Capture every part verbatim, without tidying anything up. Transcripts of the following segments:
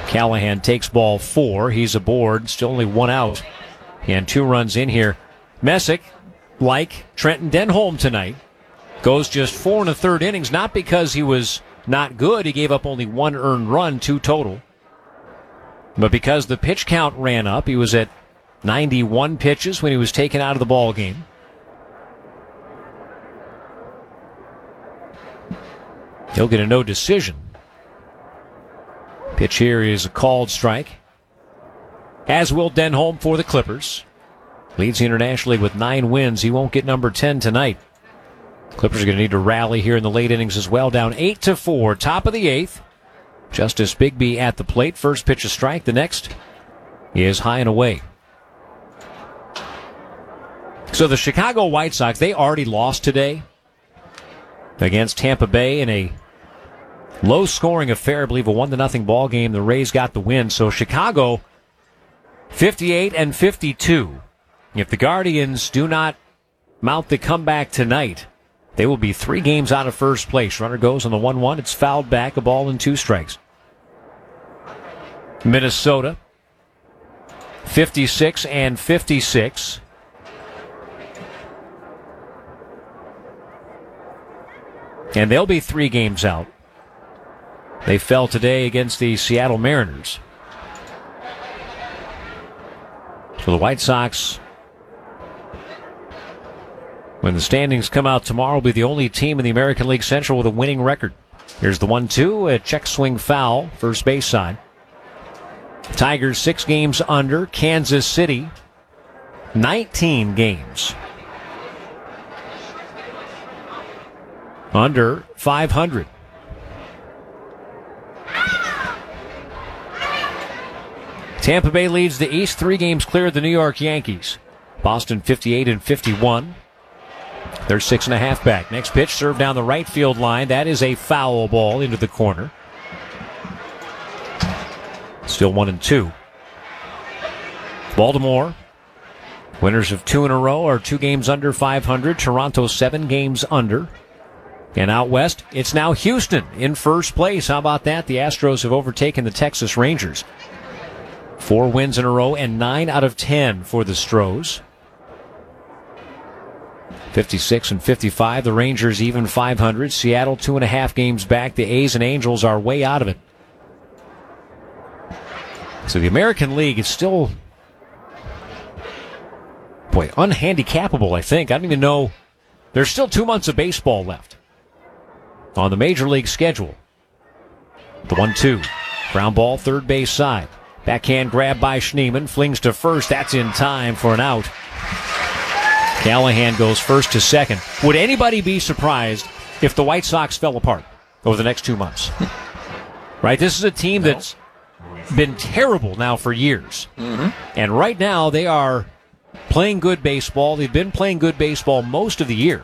Callahan takes ball four. He's aboard. Still only one out. And two runs in here. Messick, like Trenton Denholm tonight, goes just four and a third innings. Not because he was not good. He gave up only one earned run, two total. But because the pitch count ran up, he was at ninety-one pitches when he was taken out of the ball game. He'll get a no decision. Pitch here is a called strike. As will Denholm for the Clippers. Leads the International League with nine wins. He won't get number ten tonight. Clippers are going to need to rally here in the late innings as well. Down eight to four. Top of the eighth. Justice Bigby at the plate. First pitch a strike. The next is high and away. So the Chicago White Sox, they already lost today against Tampa Bay in a low-scoring affair. I believe a one to nothing ball game. The Rays got the win. So Chicago, fifty-eight and fifty-two. If the Guardians do not mount the comeback tonight, they will be three games out of first place. Runner goes on the one one. It's fouled back, a ball and two strikes. Minnesota, fifty-six and fifty-six. And they'll be three games out. They fell today against the Seattle Mariners. So the White Sox, when the standings come out tomorrow, will be the only team in the American League Central with a winning record. Here's the one two, a check swing foul, first base side. Tigers six games under. Kansas City, nineteen games under five hundred. Tampa Bay leads the East, three games clear of the New York Yankees. Boston fifty-eight and fifty-one. They're six and a half back. Next pitch served down the right field line. That is a foul ball into the corner. Still one and two. Baltimore, winners of two in a row, are two games under five hundred. Toronto seven games under. And out west, it's now Houston in first place. How about that? The Astros have overtaken the Texas Rangers. Four wins in a row and nine out of ten for the Stros. fifty-six and fifty-five. The Rangers even five hundred. Seattle two and a half games back. The A's and Angels are way out of it. So the American League is still, boy, unhandicapable, I think. I don't even know. There's still two months of baseball left on the Major League schedule. The one two. Ground ball, third base side. Backhand grab by Schneemann. Flings to first. That's in time for an out. Callahan goes first to second. Would anybody be surprised if the White Sox fell apart over the next two months? Right? This is a team no. that's been terrible now for years. Mm-hmm. And right now they are playing good baseball. They've been playing good baseball most of the year.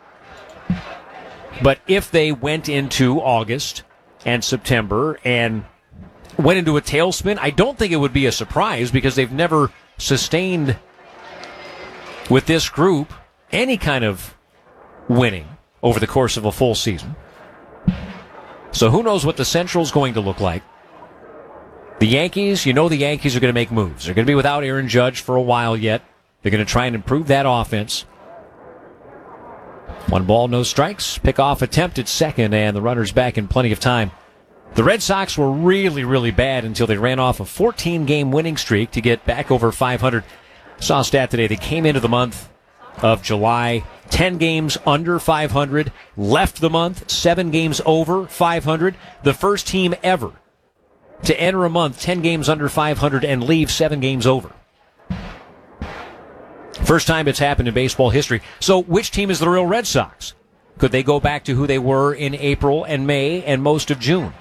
But if they went into August and September and went into a tailspin, I don't think it would be a surprise because they've never sustained with this group any kind of winning over the course of a full season. So who knows what the Central's going to look like. The Yankees, you know the Yankees are going to make moves. They're going to be without Aaron Judge for a while yet. They're going to try and improve that offense. One ball, no strikes. Pickoff attempt at second, and the runner's back in plenty of time. The Red Sox were really, really bad until they ran off a fourteen-game winning streak to get back over five hundred. Saw a stat today. They came into the month of July ten games under five hundred, left the month seven games over five hundred. The first team ever to enter a month ten games under five hundred and leave seven games over. First time it's happened in baseball history. So which team is the real Red Sox? Could they go back to who they were in April and May and most of June?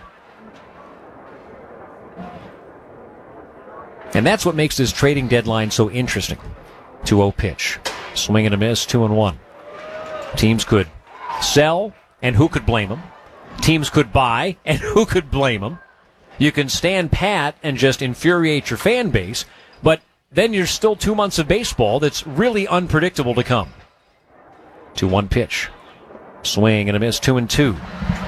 And that's what makes this trading deadline so interesting. two oh pitch. Swing and a miss, two and one. Teams could sell, and who could blame them? Teams could buy, and who could blame them? You can stand pat and just infuriate your fan base, but then you're still two months of baseball that's really unpredictable to come. two one pitch. Swing and a miss, two and two.